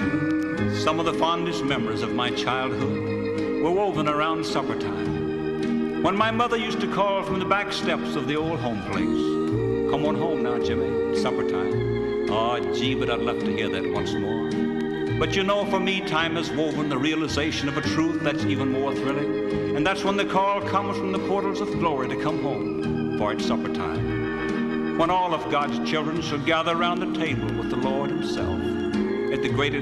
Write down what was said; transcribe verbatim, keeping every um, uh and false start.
Some of the fondest memories of my childhood were woven around supper time, when my mother used to call from the back steps of the old home place, "Come on home now, Jimmy, it's supper time." Oh, gee, but I'd love to hear that once more. But you know, for me, time has woven the realization of a truth that's even more thrilling, and that's when the call comes from the portals of glory to come home, for it's supper time, when all of God's children shall gather around the table with the Lord himself at the great